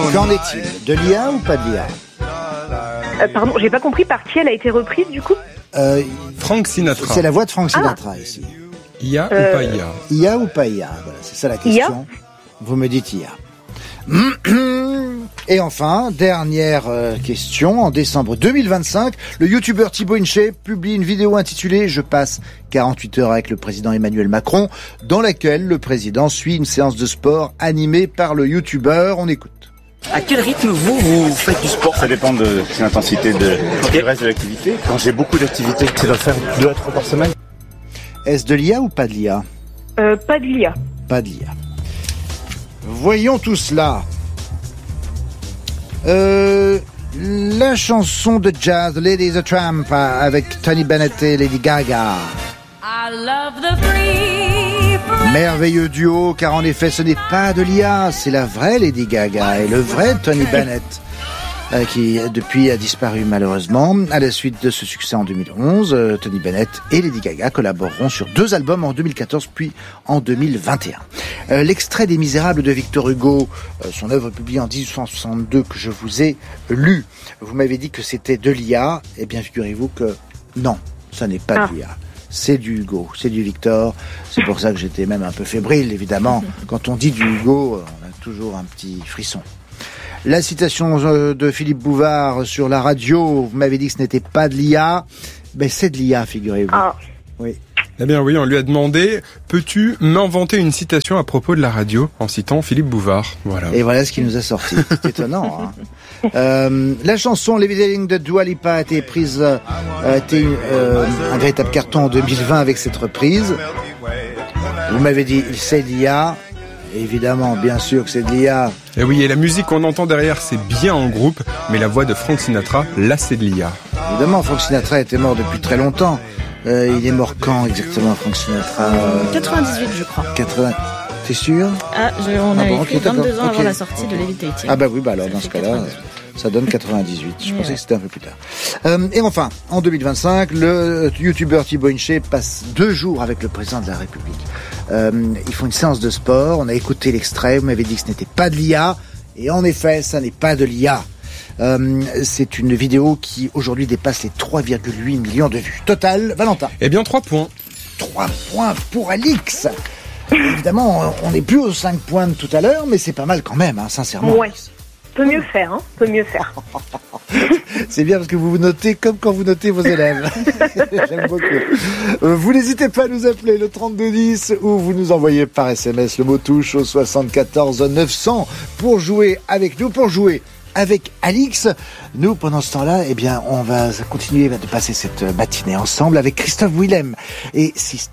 Qu'en est-il? De l'IA ou pas de l'IA? Pardon, j'ai pas compris par qui elle a été reprise du coup. Frank Sinatra. C'est la voix de Frank Sinatra ici. IA ou pas IA? IA ou pas IA? Voilà, c'est ça la question. IA. Vous me dites IA. Et enfin, dernière question. En décembre 2025, le youtubeur Thibaut Inchey publie une vidéo intitulée « Je passe 48 heures avec le président Emmanuel Macron » dans laquelle le président suit une séance de sport animée par le youtubeur. On écoute. À quel rythme vous faites du sport? Ça dépend de l'intensité du reste de l'activité. Quand j'ai beaucoup d'activités, c'est de faire 2 à 3 par semaine. Est-ce de l'IA ou pas de l'IA? Pas de l'IA. Pas de l'IA. Voyons tout cela. La chanson de jazz Lady is a Tramp avec Tony Bennett et Lady Gaga. Merveilleux duo, car en effet ce n'est pas de l'IA, c'est la vraie Lady Gaga et le vrai Tony Bennett qui depuis a disparu malheureusement. À la suite de ce succès en 2011, Tony Bennett et Lady Gaga collaboreront sur 2 albums en 2014 puis en 2021. L'extrait des Misérables de Victor Hugo, son œuvre publiée en 1862 que je vous ai lu, vous m'avez dit que c'était de l'IA, eh bien figurez-vous que non, ça n'est pas de l'IA. C'est du Hugo, c'est du Victor. C'est pour ça que j'étais même un peu fébrile, évidemment. Quand on dit du Hugo, on a toujours un petit frisson. La citation de Philippe Bouvard sur la radio, vous m'avez dit que ce n'était pas de l'IA. Ben, c'est de l'IA, figurez-vous. Ah. Oui. Eh bien oui, on lui a demandé « Peux-tu m'inventer une citation à propos de la radio ?» en citant Philippe Bouvard. Voilà. Et voilà ce qu'il nous a sorti. C'est étonnant. La chanson Levitating de Dua Lipa a été prise, a été un véritable carton en 2020 avec cette reprise. Vous m'avez dit c'est de l'IA. Évidemment, bien sûr que c'est de l'IA. Et oui, et la musique qu'on entend derrière, c'est bien en groupe, mais la voix de Frank Sinatra, là, c'est de l'IA. Évidemment, Frank Sinatra était mort depuis très longtemps. Il est mort quand exactement, Frank Sinatra 98, je crois. 80. T'es sûr? On a écrit 22 ans avant la sortie de Levitating. Ah bah oui, bah alors dans ce cas-là, ça donne 98. Je pensais que c'était un peu plus tard. Et enfin, en 2025, le youtubeur Thibaut Inchey passe 2 jours avec le président de la République. Ils font une séance de sport. On a écouté l'extrait. Vous m'avez dit que ce n'était pas de l'IA. Et en effet, ça n'est pas de l'IA. C'est une vidéo qui aujourd'hui dépasse les 3,8 millions de vues. Total, Valentin. Eh bien, 3 points. 3 points pour Alix. Évidemment, on n'est plus aux 5 points de tout à l'heure, mais c'est pas mal quand même, hein, sincèrement. Ouais. Peut mieux faire, hein. Peut mieux faire. C'est bien parce que vous notez comme quand vous notez vos élèves. J'aime beaucoup. Vous n'hésitez pas à nous appeler le 3210 ou vous nous envoyez par SMS le mot touche au 74 900 pour jouer avec nous, pour jouer avec Alix. Nous, pendant ce temps-là, eh bien, on va continuer de passer cette matinée ensemble avec Christophe Willem et